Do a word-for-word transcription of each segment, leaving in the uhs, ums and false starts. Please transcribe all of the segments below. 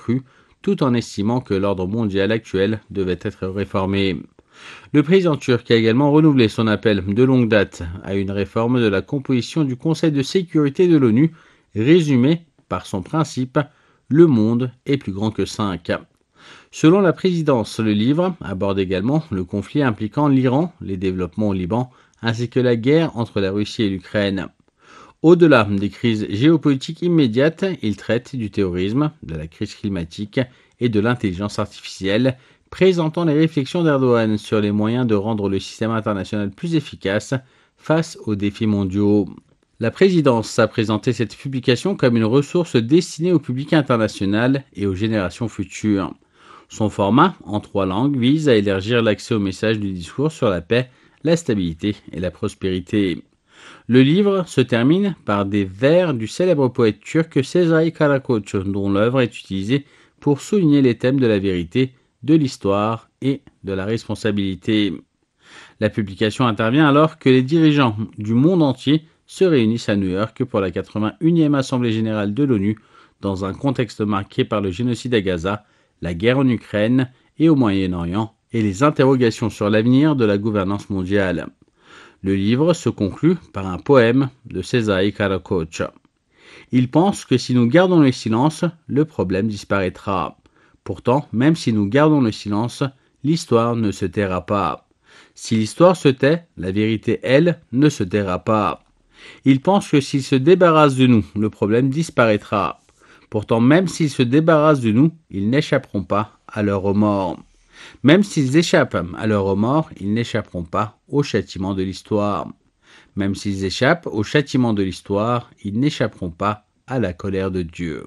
accrue, tout en estimant que l'ordre mondial actuel devait être réformé. Le président turc a également renouvelé son appel de longue date à une réforme de la composition du Conseil de sécurité de l'ONU, résumé par son principe « Le monde est plus grand que cinq ». Selon la présidence, le livre aborde également le conflit impliquant l'Iran, les développements au Liban, ainsi que la guerre entre la Russie et l'Ukraine. Au-delà des crises géopolitiques immédiates, il traite du terrorisme, de la crise climatique et de l'intelligence artificielle, présentant les réflexions d'Erdogan sur les moyens de rendre le système international plus efficace face aux défis mondiaux. La présidence a présenté cette publication comme une ressource destinée au public international et aux générations futures. Son format, en trois langues, vise à élargir l'accès au message du discours sur la paix, la stabilité et la prospérité. Le livre se termine par des vers du célèbre poète turc Sezai Karakoç, dont l'œuvre est utilisée pour souligner les thèmes de la vérité, de l'histoire et de la responsabilité. La publication intervient alors que les dirigeants du monde entier se réunissent à New York pour la quatre-vingt-unième Assemblée générale de l'ONU dans un contexte marqué par le génocide à Gaza, la guerre en Ukraine et au Moyen-Orient et les interrogations sur l'avenir de la gouvernance mondiale. Le livre se conclut par un poème de Sezai Karakoç. Il pense que si nous gardons le silence, le problème disparaîtra. Pourtant, même si nous gardons le silence, l'histoire ne se taira pas. Si l'histoire se tait, la vérité, elle, ne se taira pas. Il pense que s'ils se débarrassent de nous, le problème disparaîtra. Pourtant, même s'ils se débarrassent de nous, ils n'échapperont pas à leur remords. Même s'ils échappent à leur remords, ils n'échapperont pas au châtiment de l'histoire. Même s'ils échappent au châtiment de l'histoire, ils n'échapperont pas à la colère de Dieu.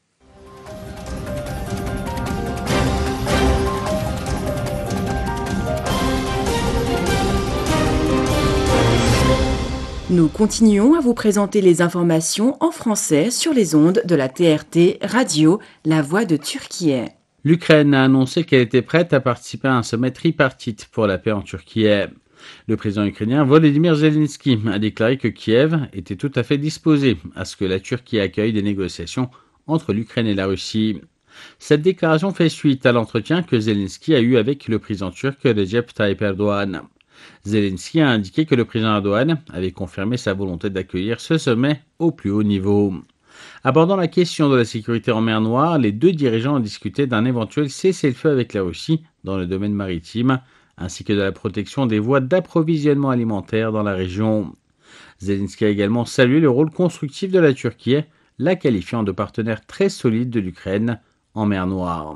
Nous continuons à vous présenter les informations en français sur les ondes de la T R T Radio, la voix de Turquie. L'Ukraine a annoncé qu'elle était prête à participer à un sommet tripartite pour la paix en Turquie. Le président ukrainien Volodymyr Zelensky a déclaré que Kiev était tout à fait disposé à ce que la Turquie accueille des négociations entre l'Ukraine et la Russie. Cette déclaration fait suite à l'entretien que Zelensky a eu avec le président turc Recep Tayyip Erdogan. Zelensky a indiqué que le président Erdogan avait confirmé sa volonté d'accueillir ce sommet au plus haut niveau. Abordant la question de la sécurité en mer Noire, les deux dirigeants ont discuté d'un éventuel cessez-le-feu avec la Russie dans le domaine maritime, ainsi que de la protection des voies d'approvisionnement alimentaire dans la région. Zelensky a également salué le rôle constructif de la Turquie, la qualifiant de partenaire très solide de l'Ukraine en mer Noire.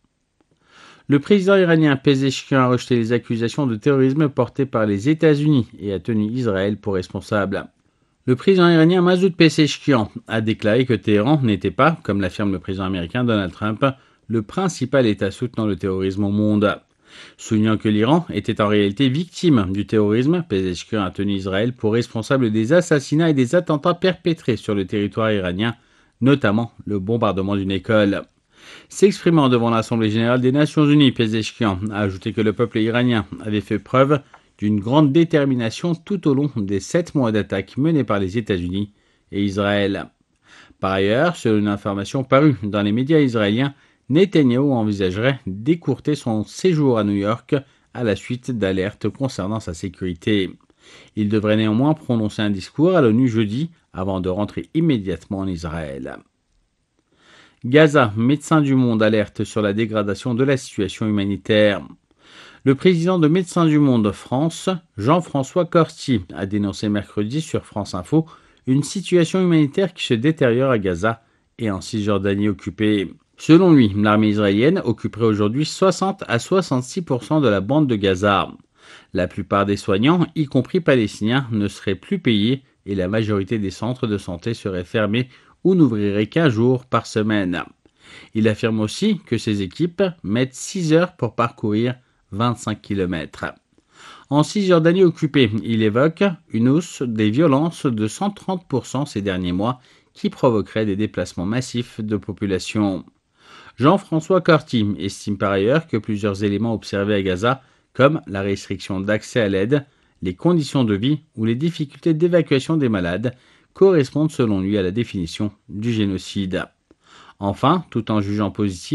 Le président iranien Pezeshkian a rejeté les accusations de terrorisme portées par les États-Unis et a tenu Israël pour responsable. Le président iranien Masoud Pezeshkian a déclaré que Téhéran n'était pas, comme l'affirme le président américain Donald Trump, le principal État soutenant le terrorisme au monde. Soulignant que l'Iran était en réalité victime du terrorisme, Pezeshkian a tenu Israël pour responsable des assassinats et des attentats perpétrés sur le territoire iranien, notamment le bombardement d'une école. S'exprimant devant l'Assemblée générale des Nations unies, Pezeshkian a ajouté que le peuple iranien avait fait preuve d'une grande détermination tout au long des sept mois d'attaques menées par les États-Unis et Israël. Par ailleurs, selon une information parue dans les médias israéliens, Netanyahou envisagerait d'écourter son séjour à New York à la suite d'alertes concernant sa sécurité. Il devrait néanmoins prononcer un discours à l'ONU jeudi avant de rentrer immédiatement en Israël. Gaza, Médecins du Monde alerte sur la dégradation de la situation humanitaire. Le président de Médecins du Monde France, Jean-François Corti, a dénoncé mercredi sur France Info une situation humanitaire qui se détériore à Gaza et en Cisjordanie occupée. Selon lui, l'armée israélienne occuperait aujourd'hui soixante à soixante-six pour cent de la bande de Gaza. La plupart des soignants, y compris palestiniens, ne seraient plus payés et la majorité des centres de santé seraient fermés ou n'ouvriraient qu'un jour par semaine. Il affirme aussi que ses équipes mettent six heures pour parcourir vingt-cinq kilomètres. En Cisjordanie occupée, il évoque une hausse des violences de cent trente pour cent ces derniers mois qui provoquerait des déplacements massifs de population. Jean-François Corti estime par ailleurs que plusieurs éléments observés à Gaza, comme la restriction d'accès à l'aide, les conditions de vie ou les difficultés d'évacuation des malades, correspondent selon lui à la définition du génocide. Enfin, tout en jugeant positif